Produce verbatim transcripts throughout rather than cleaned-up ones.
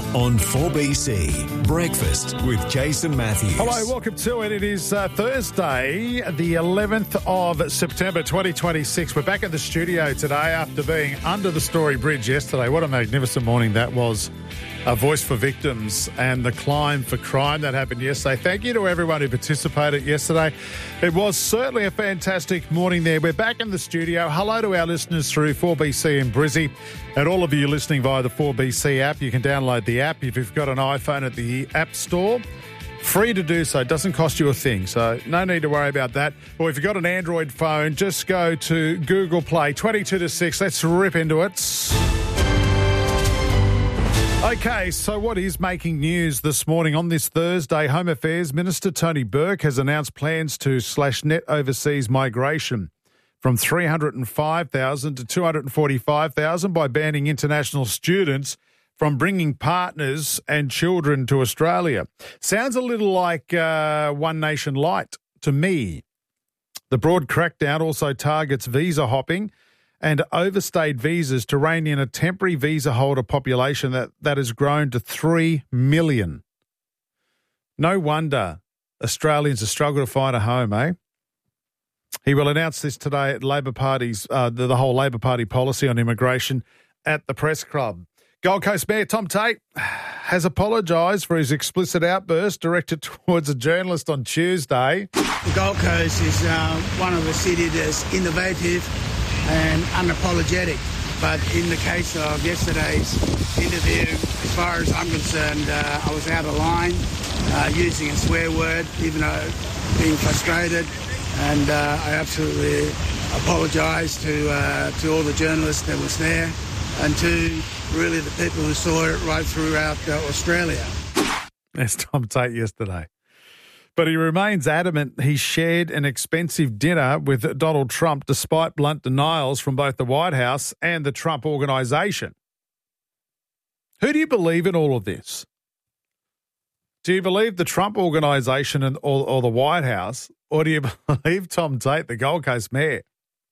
on four B C. Breakfast with Jason Matthews. Hello, welcome to it. It is uh, Thursday, the eleventh of September twenty twenty-six. We're back at the studio today after being under the Story Bridge yesterday. What a magnificent morning that was. A voice for victims and the climb for crime that happened yesterday. Thank you to everyone who participated yesterday. It was certainly a fantastic morning there. We're back in the studio. Hello to our listeners through four B C in Brizzy and all of you listening via the four B C app. You can download the app if you've got an iPhone at the App Store. Free to do so. It doesn't cost you a thing, so no need to worry about that. Or if you've got an Android phone, just go to Google Play. twenty-two to six. Let's rip into it. Okay, so what is making news this morning on this Thursday? Home Affairs Minister Tony Burke has announced plans to slash net overseas migration from three hundred five thousand to two hundred forty-five thousand by banning international students from bringing partners and children to Australia. Sounds a little like uh, One Nation Light to me. The broad crackdown also targets visa hopping and overstayed visas to rein in a temporary visa holder population that, that has grown to three million. No wonder Australians are struggling to find a home, eh? He will announce this today at Labor Party's, uh, the, the whole Labor Party policy on immigration at the Press Club. Gold Coast Mayor Tom Tate has apologised for his explicit outburst directed towards a journalist on Tuesday. The Gold Coast is uh, one of the cities that's innovative and unapologetic. But in the case of yesterday's interview, as far as I'm concerned, uh, I was out of line, uh, using a swear word, even though being frustrated. And uh, I absolutely apologise to uh, to all the journalists that was there and to really the people who saw it right throughout uh, Australia. That's Tom Tate yesterday. But he remains adamant he shared an expensive dinner with Donald Trump despite blunt denials from both the White House and the Trump organisation. Who do you believe in all of this? Do you believe the Trump organisation and or, or the White House, or do you believe Tom Tate, the Gold Coast mayor,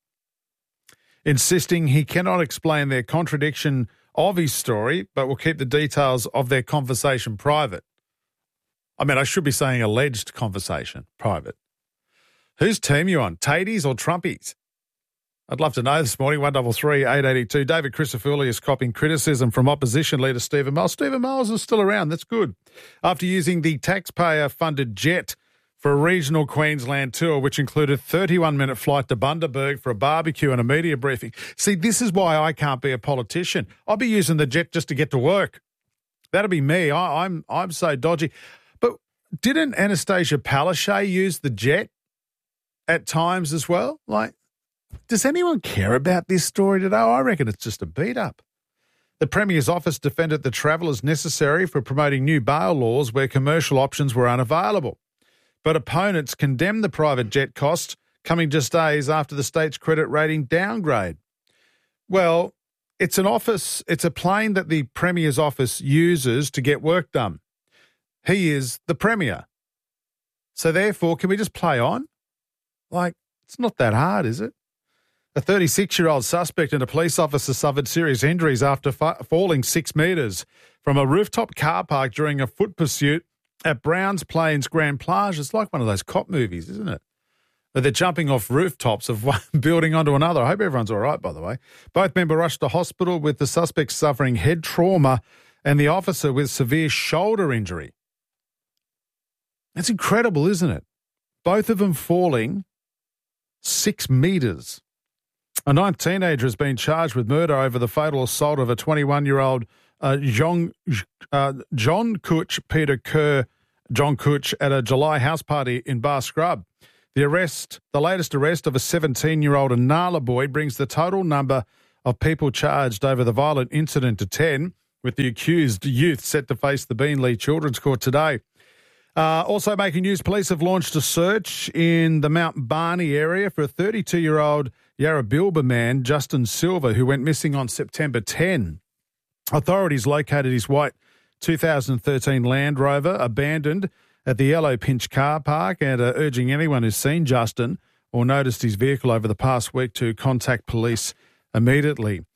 insisting he cannot explain their contradiction of his story but will keep the details of their conversation private? I mean, I should be saying alleged conversation, private. Whose team are you on, Tateys or Trumpies? I'd love to know this morning, one double three, eight eighty-two. David Crisafulli is copping criticism from opposition leader Stephen Miles. Stephen Miles is still around, that's good. After using the taxpayer-funded jet for a regional Queensland tour, which included a thirty-one minute flight to Bundaberg for a barbecue and a media briefing. See, this is why I can't be a politician. I'll be using the jet just to get to work. That'll be me. I, I'm I'm so dodgy. Didn't Anastasia Palaszczuk use the jet at times as well? Like, does anyone care about this story today? I reckon it's just a beat-up. The Premier's office defended the travel as necessary for promoting new bail laws where commercial options were unavailable. But opponents condemned the private jet cost, coming just days after the state's credit rating downgrade. Well, it's an office, it's a plane that the Premier's office uses to get work done. He is the Premier. So therefore, can we just play on? Like, it's not that hard, is it? A thirty-six-year-old suspect and a police officer suffered serious injuries after fa- falling six metres from a rooftop car park during a foot pursuit at Browns Plains Grand Plage. It's like one of those cop movies, isn't it? Where they're jumping off rooftops of one building onto another. I hope everyone's all right, by the way. Both men were rushed to hospital with the suspect suffering head trauma and the officer with severe shoulder injury. That's incredible, isn't it? Both of them falling six metres. A ninth teenager has been charged with murder over the fatal assault of a twenty-one-year-old uh, John, uh, John Kutch, Peter Kerr, John Kutch, at a July house party in Bar Scrub. The arrest, the latest arrest of a seventeen-year-old Inala boy brings the total number of people charged over the violent incident to ten, with the accused youth set to face the Beenleigh Children's Court today. Uh, also making news, police have launched a search in the Mount Barney area for a thirty-two-year-old Yarrabilba man, Justin Silver, who went missing on September tenth. Authorities located his white two thousand thirteen Land Rover abandoned at the Yellow Pinch car park and are urging anyone who's seen Justin or noticed his vehicle over the past week to contact police immediately.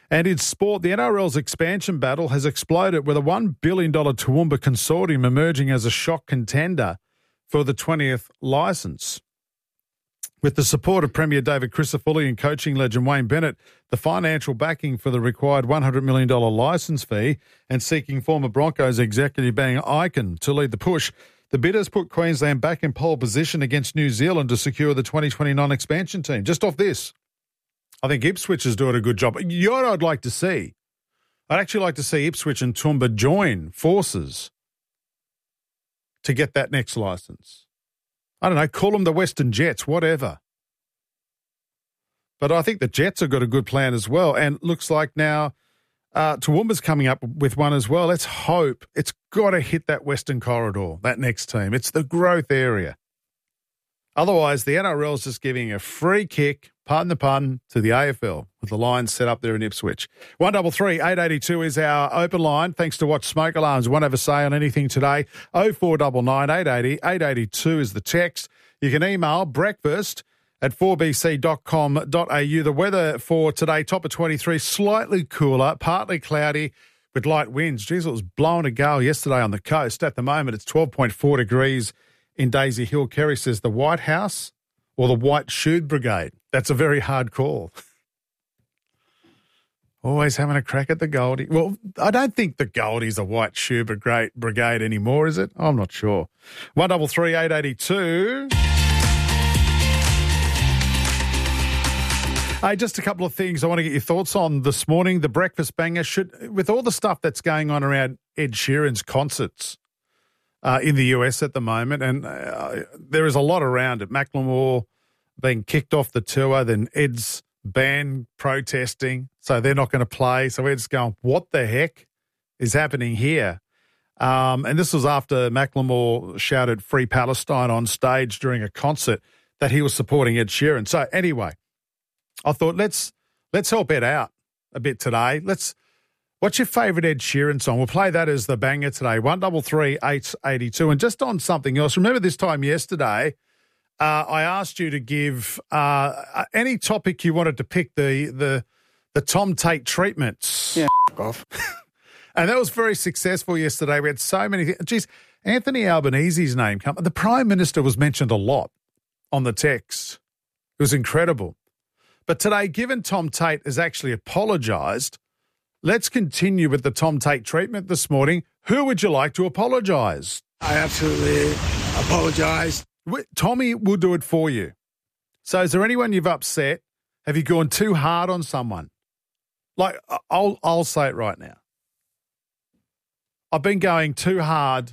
And in sport, the N R L's expansion battle has exploded with a one billion dollars Toowoomba consortium emerging as a shock contender for the twentieth licence. With the support of Premier David Crisafulli and coaching legend Wayne Bennett, the financial backing for the required one hundred million dollars licence fee and seeking former Broncos executive Bang Eichen to lead the push, the bidders put Queensland back in pole position against New Zealand to secure the twenty twenty-nine expansion team. Just off this, I think Ipswich is doing a good job. You know what I'd like to see? I'd actually like to see Ipswich and Toowoomba join forces to get that next licence. I don't know, call them the Western Jets, whatever. But I think the Jets have got a good plan as well. And looks like now uh, Toowoomba's coming up with one as well. Let's hope it's got to hit that Western Corridor, that next team. It's the growth area. Otherwise, the N R L is just giving a free kick, pardon the pun, to the A F L with the lines set up there in Ipswich. one double three eight eight two is our open line. Thanks to Watch Smoke Alarms. Won't have a say on anything today. oh four nine nine eight eight zero eight eight two is the text. You can email breakfast at four b c dot com dot a u. The weather for today, top of twenty-three, slightly cooler, partly cloudy with light winds. Jeez, it was blowing a gale yesterday on the coast. At the moment, it's twelve point four degrees in Daisy Hill. Kerry says the White House or the White Shoed Brigade. That's a very hard call. Always having a crack at the Goldie. Well, I don't think the Goldie's a White Shoe Brigade, brigade anymore, is it? I'm not sure. one double three eight eight two. Hey, just a couple of things I want to get your thoughts on this morning. The breakfast banger should, with all the stuff that's going on around Ed Sheeran's concerts uh, in the U S at the moment, and uh, there is a lot around it. Macklemore being kicked off the tour, then Ed's band protesting, so they're not going to play. So Ed's going, what the heck is happening here? Um, and this was after Macklemore shouted Free Palestine on stage during a concert that he was supporting Ed Sheeran. So anyway, I thought let's let's help Ed out a bit today. Let's. What's your favourite Ed Sheeran song? We'll play that as the banger today. one double three eight eight two. And just on something else, remember this time yesterday, uh, I asked you to give uh, any topic you wanted to pick the the the Tom Tate treatments. Yeah, off. And that was very successful yesterday. We had so many things. Geez, Anthony Albanese's name come. The Prime Minister was mentioned a lot on the text. It was incredible. But today, given Tom Tate has actually apologised, let's continue with the Tom Tate treatment this morning. Who would you like to apologise? I absolutely apologise. Tommy will do it for you. So is there anyone you've upset? Have you gone too hard on someone? Like, I'll, I'll say it right now. I've been going too hard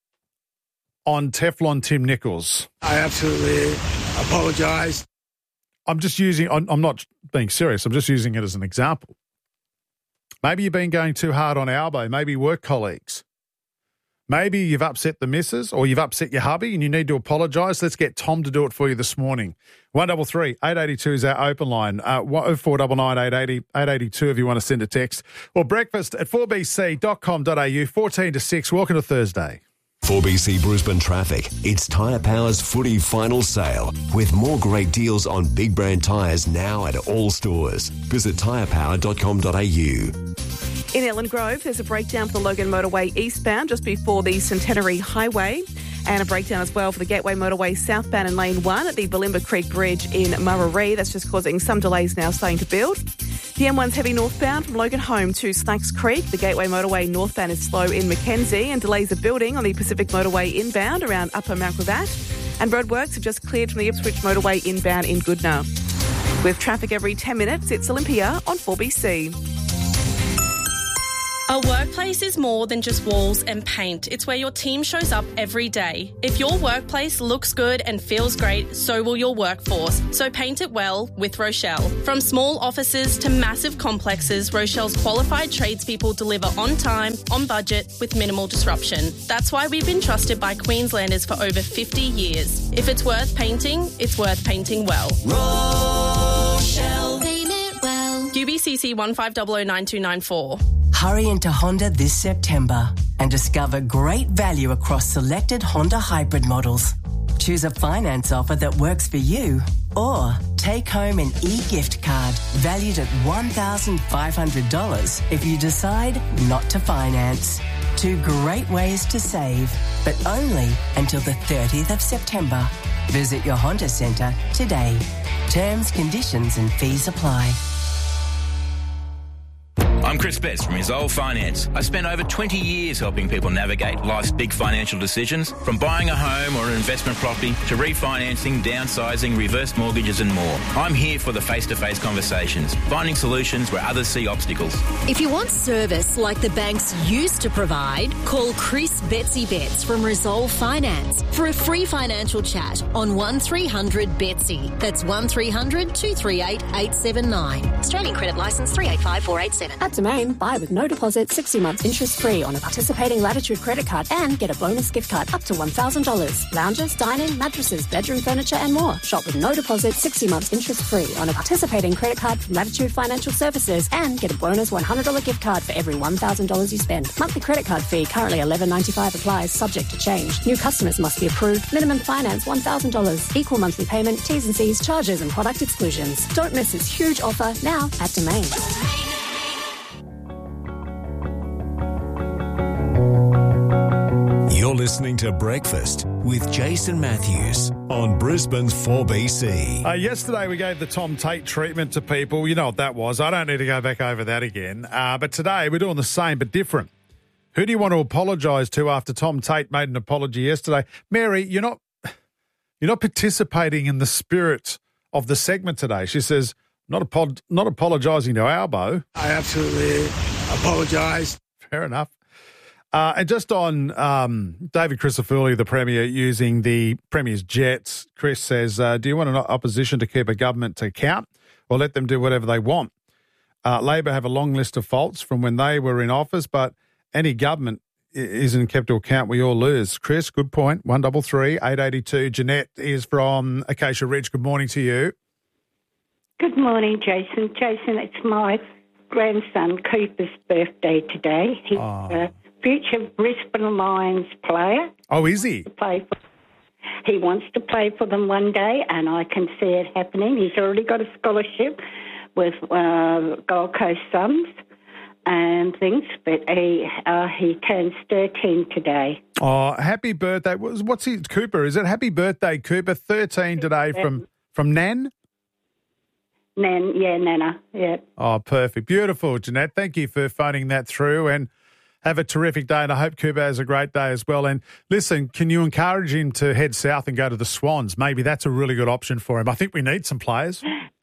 on Teflon Tim Nichols. I absolutely apologise. I'm just using, I'm, I'm not being serious. I'm just using it as an example. Maybe you've been going too hard on Albo, maybe work colleagues. Maybe you've upset the missus or you've upset your hubby and you need to apologise. Let's get Tom to do it for you this morning. one double three eight eight two is our open line. Uh, oh four nine nine eight eight zero eight eight two if you want to send a text. Or breakfast at four b c dot com dot a u, fourteen to six. Welcome to Thursday. four B C Brisbane traffic. It's Tyre Power's footy final sale with more great deals on big brand tyres now at all stores. Visit tyre power dot com dot a u. In Ellen Grove, there's a breakdown for the Logan Motorway eastbound just before the Centenary Highway, and a breakdown as well for the Gateway Motorway southbound in Lane one at the Balimba Creek Bridge in Muraree. That's just causing some delays now starting to build. The M one's heavy northbound from Logan Home to Snacks Creek. The Gateway Motorway northbound is slow in Mackenzie, and delays are building on the Pacific Motorway inbound around Upper Mount Gravatt. And roadworks have just cleared from the Ipswich Motorway inbound in Goodna. With traffic every ten minutes, it's Olympia on four B C. A workplace is more than just walls and paint. It's where your team shows up every day. If your workplace looks good and feels great, so will your workforce. So paint it well with Rochelle. From small offices to massive complexes, Rochelle's qualified tradespeople deliver on time, on budget, with minimal disruption. That's why we've been trusted by Queenslanders for over fifty years. If it's worth painting, it's worth painting well. Rochelle. Paint it well. U B C C one five zero zero nine two nine four. Hurry into Honda this September and discover great value across selected Honda hybrid models. Choose a finance offer that works for you or Take home an e-gift card valued at one thousand five hundred dollars if you decide not to finance. Two great ways to save, but only until the thirtieth of September. Visit your Honda Centre today. Terms, conditions and fees apply. I'm Chris Betts from Resolve Finance. I spent over twenty years helping people navigate life's big financial decisions, from buying a home or an investment property to refinancing, downsizing, reverse mortgages and more. I'm here for the face-to-face conversations, finding solutions where others see obstacles. If you want service like the banks used to provide, call Chris Betsy Betts from Resolve Finance for a free financial chat on one three hundred Betsy. That's one three hundred two three eight eight seven nine. Australian credit licence three eight five four eight seven. At Domain, buy with no deposit, sixty months interest free on a participating Latitude credit card and get a bonus gift card up to one thousand dollars. Lounges, dining, mattresses, bedroom furniture and more. Shop with no deposit, sixty months interest free on a participating credit card from Latitude Financial Services and get a bonus one hundred dollars gift card for every one thousand dollars you spend. Monthly credit card fee currently eleven ninety-five applies, subject to change. New customers must be approved. Minimum finance one thousand dollars. Equal monthly payment, T's and C's, charges and product exclusions. Don't miss this huge offer now at Domain. You're listening to Breakfast with Jason Matthews on Brisbane's four B C. Uh, yesterday we gave the Tom Tate treatment to people. You know what that was. I don't need to go back over that again. Uh, but today we're doing the same but different. Who do you want to apologise to after Tom Tate made an apology yesterday? Mary, you're not you're not participating in the spirit of the segment today. She says, not, apo- not apologising to Albo. I absolutely apologise. Fair enough. Uh, and just on um, David Crisafulli, the Premier, using the Premier's jets, Chris says, uh, do you want an opposition to keep a government to account or let them do whatever they want? Uh, Labor have a long list of faults from when they were in office, but any government isn't kept to account, we all lose. Chris, good point. one double three, eight eighty-two. Jeanette is from Acacia Ridge. Good morning to you. Good morning, Jason. Jason, it's my grandson Cooper's birthday today. He's Oh. a future Brisbane Lions player. Oh, is he? To play for, he wants to play for them one day, and I can see it happening. He's already got a scholarship with uh, Gold Coast Suns and things, but he uh, he turns thirteen today. Oh, happy birthday. What's his, Cooper? Is it happy birthday, Cooper? thirteen today from, from Nan? Nan, yeah, Nana, yeah. Oh, perfect. Beautiful, Jeanette. Thank you for phoning that through, and have a terrific day, and I hope Cooper has a great day as well. And listen, can you encourage him to head south and go to the Swans? Maybe that's a really good option for him. I think we need some players.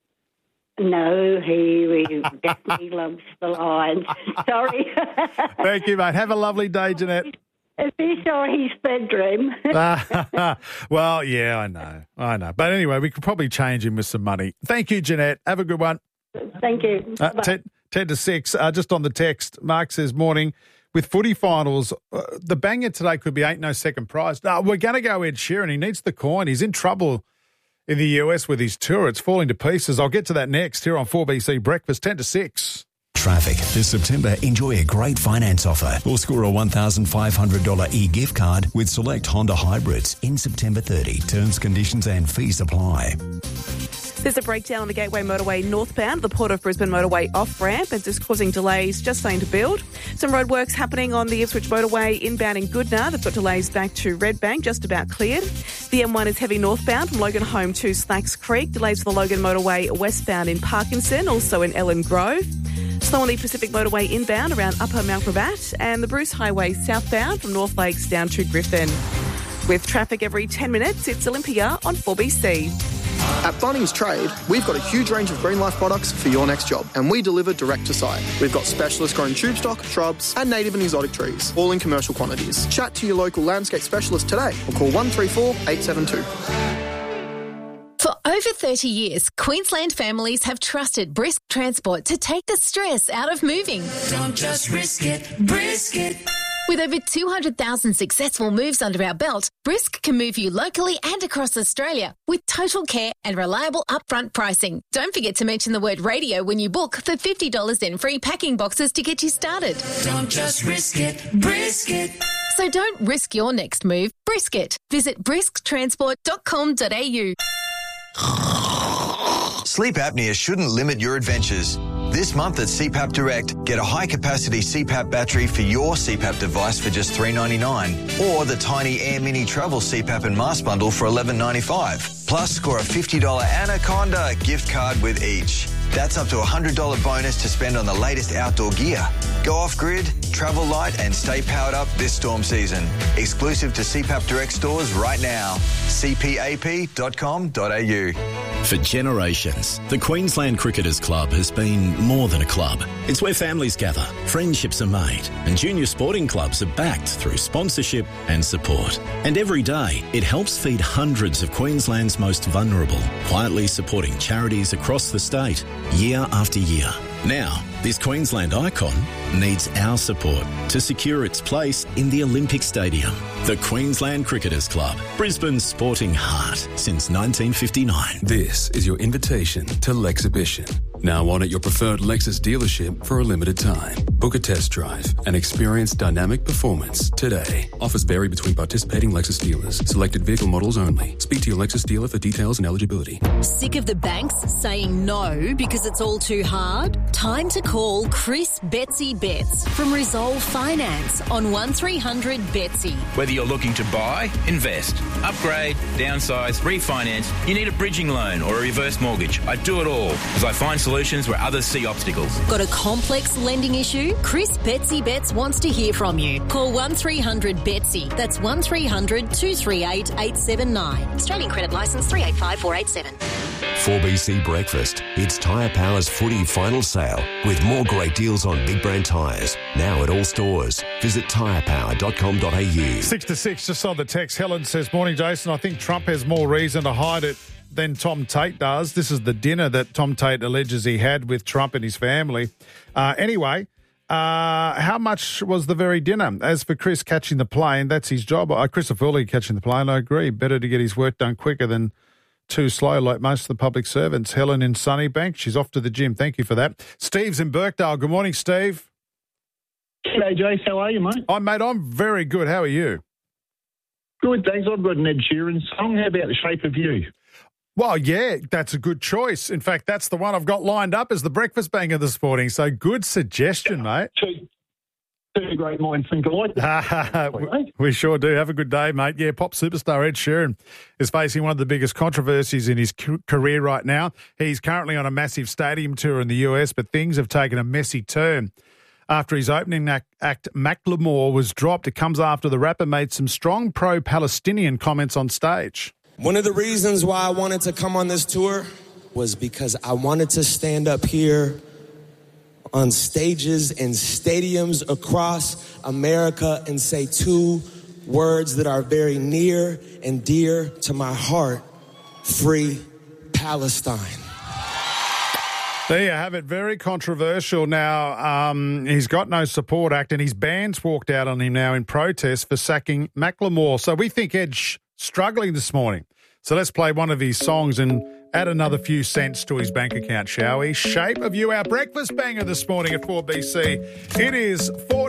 No, he really definitely loves the Lions. Sorry. Thank you, mate. Have a lovely day, Jeanette. Is he saw his bedroom? Well, yeah, I know. I know. But anyway, we could probably change him with some money. Thank you, Jeanette. Have a good one. Thank you. Uh, ten, ten to six, uh, just on the text, Mark says, morning. With footy finals, uh, the banger today could be ain't no second prize. No, we're going to go Ed Sheeran. He needs the coin. He's in trouble in the U S with his tour. It's falling to pieces. I'll get to that next here on four B C Breakfast, ten to six. Traffic. This September, enjoy a great finance offer or score a one thousand five hundred dollars e-gift card with select Honda hybrids in September thirtieth. Terms, conditions and fees apply. There's a breakdown on the Gateway Motorway northbound, the Port of Brisbane Motorway off-ramp. It's just causing delays, just starting to build. Some roadworks happening on the Ipswich Motorway inbound in Goodna. They've got delays back to Redbank, just about cleared. The M one is heavy northbound from Logan Home to Slacks Creek. Delays for the Logan Motorway westbound in Parkinson, also in Ellen Grove. Slow on the Pacific Motorway inbound around Upper Mount Gravatt, and the Bruce Highway southbound from North Lakes down to Griffin. With traffic every ten minutes, it's Olympia on four B C. At Bunnings Trade, we've got a huge range of Green Life products for your next job, and we deliver direct to site. We've got specialist grown tube stock, shrubs, and native and exotic trees, all in commercial quantities. Chat to your local landscape specialist today or call one three four, eight seven two. For over thirty years, Queensland families have trusted Brisk Transport to take the stress out of moving. Don't just risk it, brisk it. With over two hundred thousand successful moves under our belt, Brisk can move you locally and across Australia with total care and reliable upfront pricing. Don't forget to mention the word radio when you book for fifty dollars in free packing boxes to get you started. Don't just risk it, brisk it. So don't risk your next move, brisk it. Visit brisk transport dot com dot a u. Sleep apnea shouldn't limit your adventures. This month at C PAP Direct, get a high-capacity C PAP battery for your C PAP device for just three dollars ninety-nine, or the Tiny Air Mini Travel C PAP and Mask Bundle for eleven dollars ninety-five. Plus, score a fifty dollars Anaconda gift card with each. That's up to a one hundred dollars bonus to spend on the latest outdoor gear. Go off-grid, travel light and stay powered up this storm season. Exclusive to C PAP Direct stores right now. c p a p dot com dot a u. For generations, the Queensland Cricketers Club has been more than a club. It's where families gather, friendships are made, and junior sporting clubs are backed through sponsorship and support. And every day, it helps feed hundreds of Queensland's most vulnerable, quietly supporting charities across the state, year after year. Now, this Queensland icon needs our support to secure its place in the Olympic Stadium. The Queensland Cricketers Club, Brisbane's sporting heart since nineteen fifty-nine. This is your invitation to Lexhibition. Now on at your preferred Lexus dealership for a limited time. Book a test drive and experience dynamic performance today. Offers vary between participating Lexus dealers. Selected vehicle models only. Speak to your Lexus dealer for details and eligibility. Sick of the banks saying no because it's all too hard? Time to call Chris Betsy Betts from Resolve Finance on one three hundred Betsy. Whether you're looking to buy, invest, upgrade, downsize, refinance, you need a bridging loan or a reverse mortgage. I do it all as I find solutions where others see obstacles. Got a complex lending issue? Chris Betsy Betts wants to hear from you. Call one three hundred Betsy. That's one three hundred two three eight eight seven nine. Australian credit licence three eight five four eight seven. four B C Breakfast. It's Tyre Power's footy final sale with more great deals on big brand tyres. Now at all stores. Visit tyre power dot com dot a u. Six to six, just on the text. Helen says, morning, Jason. I think Trump has more reason to hide it than Tom Tate does. This is the dinner that Tom Tate alleges he had with Trump and his family. Uh, anyway, uh, how much was the very dinner? As for Chris catching the plane, that's his job. Uh, Christopher Lee catching the plane, I agree. Better to get his work done quicker than too slow like most of the public servants. Helen in Sunnybank, she's off to the gym. Thank you for that. Steve's in Birkdale. Good morning, Steve. G'day, Jace. How are you, mate? Oh, mate, I'm very good. How are you? Good, thanks. I've got an Ed Sheeran song. How about The Shape of You? Well, yeah, that's a good choice. In fact, that's the one I've got lined up as the breakfast banger this morning. So good suggestion, mate. Two, two great minds think alike. we, we sure do. Have a good day, mate. Yeah, pop superstar Ed Sheeran is facing one of the biggest controversies in his career right now. He's currently on a massive stadium tour in the U S, but things have taken a messy turn. After his opening act, Macklemore, was dropped. It comes after the rapper made some strong pro-Palestinian comments on stage. One of the reasons why I wanted to come on this tour was because I wanted to stand up here on stages and stadiums across America and say two words that are very near and dear to my heart: free Palestine. There you have it. Very controversial now. Um, he's got no support act and his band's walked out on him now in protest for sacking Macklemore. So we think Ed's struggling this morning. So let's play one of his songs and add another few cents to his bank account, shall we? Shape of You, our breakfast banger this morning at four B C. It is four